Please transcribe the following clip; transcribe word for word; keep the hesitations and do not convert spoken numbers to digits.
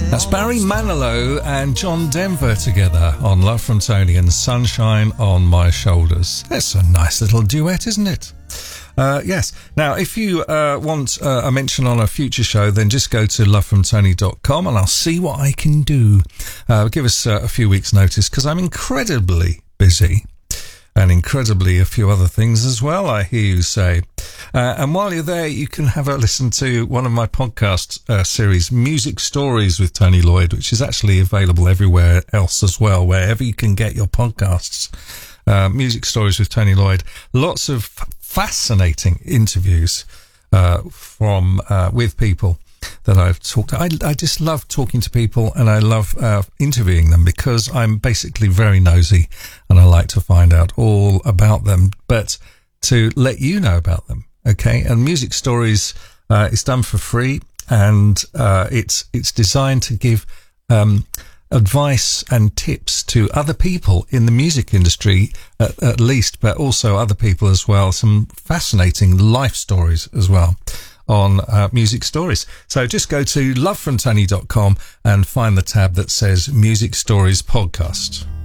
That's Barry Manilow and John Denver together on Love from Tony and Sunshine on My Shoulders. That's a nice little duet, isn't it? Uh, yes. Now, if you uh, want uh, a mention on a future show, then just go to love from tony dot com and I'll see what I can do. Uh, give us uh, a few weeks' notice because I'm incredibly busy. And incredibly a few other things as well, I hear you say. Uh, and while you're there, you can have a listen to one of my podcast uh, series, Music Stories with Tony Lloyd, which is actually available everywhere else as well, wherever you can get your podcasts. Uh, Music Stories with Tony Lloyd. Lots of fascinating interviews uh, from uh, with people that I've talked to. I, I just love talking to people and I love uh, interviewing them because I'm basically very nosy and I like to find out all about them, but to let you know about them, okay? And Music Stories uh, is done for free and uh, it's it's designed to give um, advice and tips to other people in the music industry at, at least, but also other people as well, some fascinating life stories as well on uh, Music Stories. So just go to love from tony dot com and find the tab that says Music Stories Podcast.